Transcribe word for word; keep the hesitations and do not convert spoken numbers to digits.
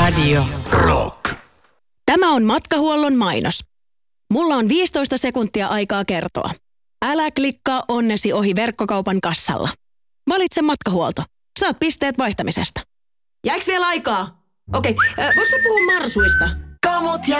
Radio Rock. Tämä on matkahuollon mainos. Mulla on viisitoista sekuntia aikaa kertoa. Älä klikkaa onnesi ohi verkkokaupan kassalla. Valitse matkahuolto. Saat pisteet vaihtamisesta. Jääks vielä aikaa? Okei, äh, voinko mä puhua marsuista? Kamut ja